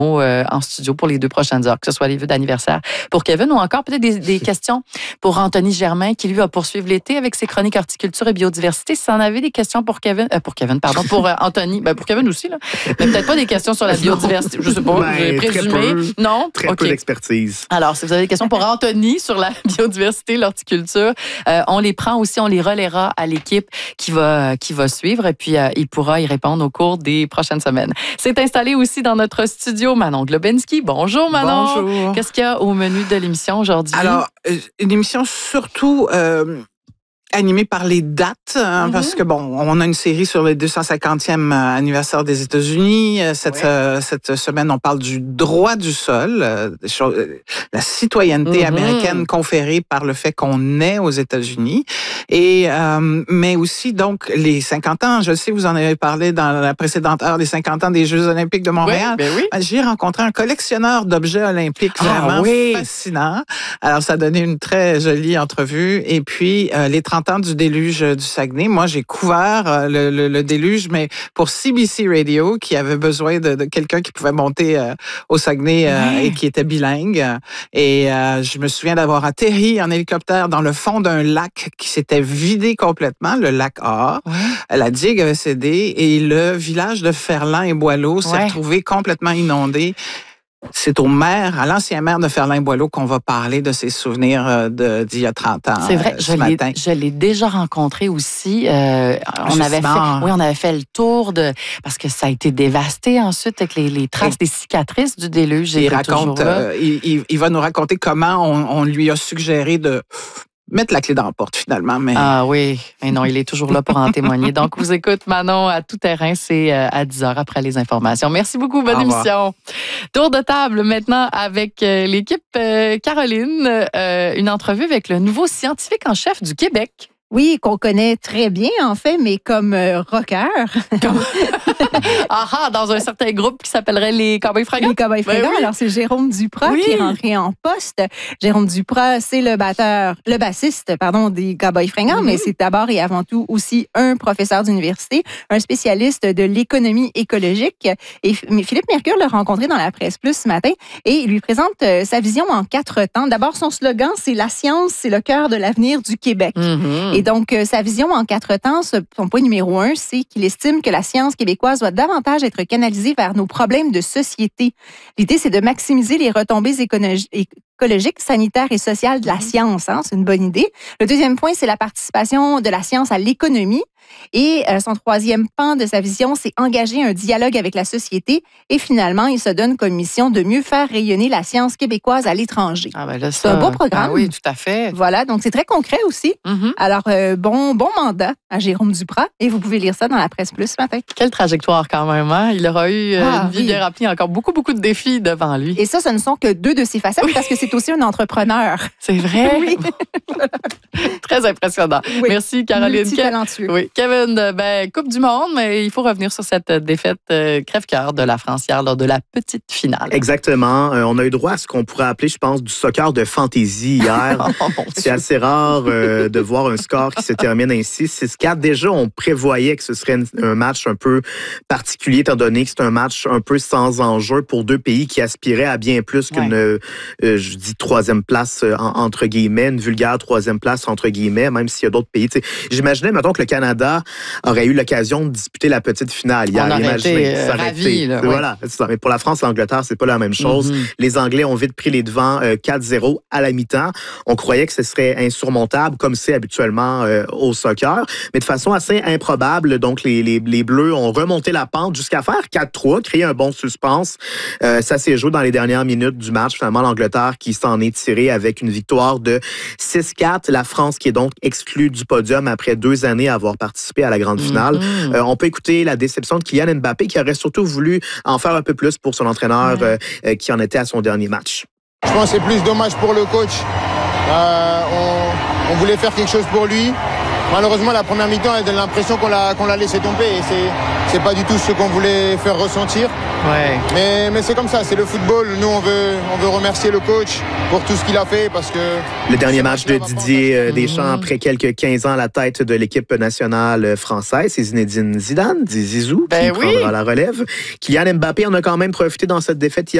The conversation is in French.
en studio pour les 2 prochaines heures, que ce soit les vœux d'anniversaire pour Kevin ou encore peut-être des questions pour Anthony Germain qui, lui, va poursuivre l'été avec ses chroniques horticulture et biodiversité. Si vous en avez des questions pour Anthony, pour Kevin aussi, là, mais peut-être pas des questions sur la biodiversité, je sais pas, j'ai présumé. Non? Très peu d'expertise. Alors, si vous avez des questions pour Anthony sur la biodiversité, l'horticulture, on les prend aussi, on les relaiera à l'équipe qui va suivre et puis il pourra y répondre au cours des prochaines semaines. C'est installé aussi dans notre studio Manon Globinski. Bonjour Manon. Bonjour. Qu'est-ce qu'il y a au menu de l'émission aujourd'hui? Alors, une émission surtout animée par les dates, parce que, on a une série sur le 250e anniversaire des États-Unis. Cette semaine, on parle du droit du sol, la citoyenneté américaine conférée par le fait qu'on est aux États-Unis. Et mais aussi, donc, les 50 ans. Je sais, vous en avez parlé dans la précédente heure, les 50 ans des Jeux olympiques de Montréal. Oui. J'ai rencontré un collectionneur d'objets olympiques vraiment fascinant. Alors, ça a donné une très jolie entrevue. Et puis, les 30 ans du déluge du Saguenay. Moi, j'ai couvert le déluge, mais pour CBC Radio, qui avait besoin de quelqu'un qui pouvait monter au Saguenay et qui était bilingue. Et je me souviens d'avoir atterri en hélicoptère dans le fond d'un lac qui s'était vidé complètement, le lac A. La digue avait cédé et le village de Ferland et Boileau s'est retrouvé complètement inondé. C'est à l'ancien maire de Ferland-Boileau qu'on va parler de ses souvenirs d'il y a 30 ans. C'est vrai, je l'ai déjà rencontré aussi. On avait fait le tour parce que ça a été dévasté ensuite avec les traces des cicatrices du déluge. Il va nous raconter comment on lui a suggéré de mettre la clé dans la porte, finalement. Mais... Ah oui, mais non, il est toujours là pour en témoigner. Donc, vous écoute Manon à tout terrain, c'est à 10h après les informations. Merci beaucoup, bonne émission. Tour de table maintenant avec l'équipe Caroline, une entrevue avec le nouveau scientifique en chef du Québec. Oui, qu'on connaît très bien, en fait, mais comme rocker. Dans un certain groupe qui s'appellerait les Cowboys Fringants. Les Cowboys Fringants. Oui. Alors, c'est Jérôme Duprat qui est rentré en poste. Jérôme Duprat, c'est le bassiste, des Cowboys Fringants, mais c'est d'abord et avant tout aussi un professeur d'université, un spécialiste de l'économie écologique. Et Philippe Mercure l'a rencontré dans la Presse Plus ce matin et il lui présente sa vision en 4 temps. D'abord, son slogan, c'est « La science, c'est le cœur de l'avenir du Québec ». Et donc, sa vision en 4 temps, son point numéro 1, c'est qu'il estime que la science québécoise doit davantage être canalisée vers nos problèmes de société. L'idée, c'est de maximiser les retombées écologiques, sanitaires et sociales de la science. C'est une bonne idée. Le deuxième point, c'est la participation de la science à l'économie. Et son troisième pan de sa vision, c'est engager un dialogue avec la société. Et finalement, il se donne comme mission de mieux faire rayonner la science québécoise à l'étranger. C'est un beau programme. Ah oui, tout à fait. Voilà, donc c'est très concret aussi. Alors, bon mandat à Jérôme Duprat. Et vous pouvez lire ça dans la Presse Plus ce matin. Quelle trajectoire quand même, hein? Il aura eu une vie bien remplie, encore beaucoup de défis devant lui. Et ça ne sont que 2 de ses facettes parce que c'est aussi un entrepreneur. C'est vrai? Oui. Très impressionnant. Oui. Merci, Caroline. Multi-talentueux. Oui. Kevin, Coupe du Monde, mais il faut revenir sur cette défaite crève-cœur de la France hier lors de la petite finale. Exactement. On a eu droit à ce qu'on pourrait appeler, je pense, du soccer de fantaisie hier. C'est assez rare de voir un score qui se termine ainsi. 6-4. Déjà, on prévoyait que ce serait un match un peu particulier, étant donné que c'est un match un peu sans enjeu pour 2 pays qui aspiraient à bien plus qu'une, je dis 3e place, entre guillemets, une vulgaire 3e place, entre guillemets, même s'il y a d'autres pays. J'imaginais, mettons, que le Canada aurait eu l'occasion de disputer la petite finale hier. On aurait été ravis. Voilà, c'est ça. Mais pour la France et l'Angleterre, c'est pas la même chose. Les Anglais ont vite pris les devants 4-0 à la mi-temps. On croyait que ce serait insurmontable, comme c'est habituellement au soccer, mais de façon assez improbable. Donc, les Bleus ont remonté la pente jusqu'à faire 4-3, créer un bon suspense. Ça s'est joué dans les dernières minutes du match. Finalement, l'Angleterre qui s'en est tirée avec une victoire de 6-4. La France qui est donc exclue du podium après 2 années à avoir participé à la grande finale. On peut écouter la déception de Kylian Mbappé qui aurait surtout voulu en faire un peu plus pour son entraîneur qui en était à son dernier match. Je pense que c'est plus dommage pour le coach. On voulait faire quelque chose pour lui. malheureusement, la première mi-temps, elle donne l'impression qu'on l'a laissé tomber. Et c'est pas du tout ce qu'on voulait faire ressentir. Ouais. Mais c'est comme ça, c'est le football. Nous, on veut remercier le coach pour tout ce qu'il a fait parce que... Le dernier match de Didier Deschamps après quelques 15 ans à la tête de l'équipe nationale française, c'est Zinedine Zidane, dit Zizou, qui prendra la relève. Kylian Mbappé en a quand même profité dans cette défaite hier.